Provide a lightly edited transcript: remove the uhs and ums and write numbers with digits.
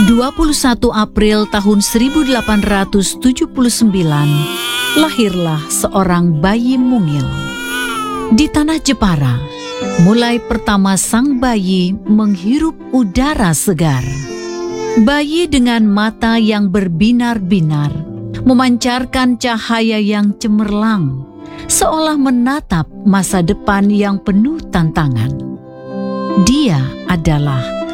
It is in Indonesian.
21 April tahun 1879, lahirlah seorang bayi mungil. Di tanah Jepara, mulai pertama sang bayi menghirup udara segar. Bayi dengan mata yang berbinar-binar, memancarkan cahaya yang cemerlang, seolah menatap masa depan yang penuh tantangan. Dia adalah